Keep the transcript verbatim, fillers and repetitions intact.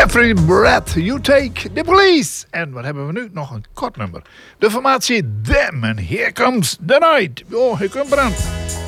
Every Breath You Take, The Police. En wat hebben we nu? Nog een kort nummer. De formatie Them. En Here Comes the Night. Oh, hier komt Brand.